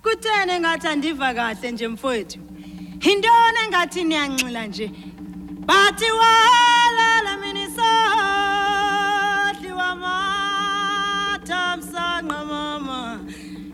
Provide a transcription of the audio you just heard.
Kuthene ngathi andiva kahle nje mfowethu. Hindone ngathi niyanxila nje. Bathi wala miniso liwa matha msanqa mama.